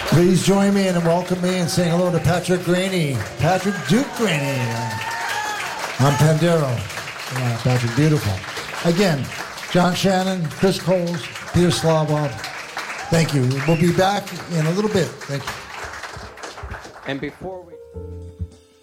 Please join me and welcome me and saying hello to Patrick Graney. Patrick Duke Graney. I'm Pandero. Yeah, Patrick, beautiful. Again, John Shannon, Chris Coles, Peter Slavov. Thank you. We'll be back in a little bit. Thank you. And before we...